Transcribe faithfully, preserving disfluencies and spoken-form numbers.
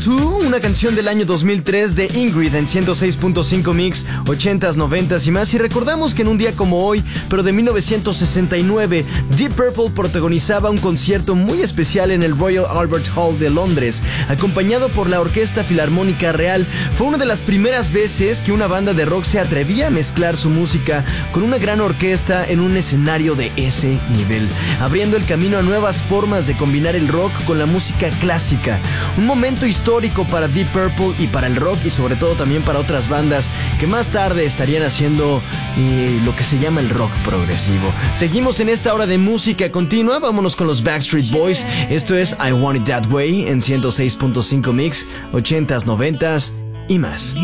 Two, una canción del año dos mil tres de Ingrid en ciento seis punto cinco Mix, ochentas, noventas y más. Y recordamos que en un día como hoy, pero de mil novecientos sesenta y nueve, Deep Purple protagonizaba un concierto muy especial en el Royal Albert Hall de Londres, acompañado por la Orquesta Filarmónica Real. Fue una de las primeras veces que una banda de rock se atrevía a mezclar su música con una gran orquesta en un escenario de ese nivel, abriendo el camino a nuevas formas de combinar el rock con la música clásica. Un momento histórico para Deep Purple y para el rock, y sobre todo también para otras bandas que más tarde estarían haciendo eh, lo que se llama el rock progresivo. Seguimos en esta hora de música continua. Vámonos con los Backstreet Boys. Esto es I Want It That Way en ciento seis punto cinco Mix, ochentas, noventas y más.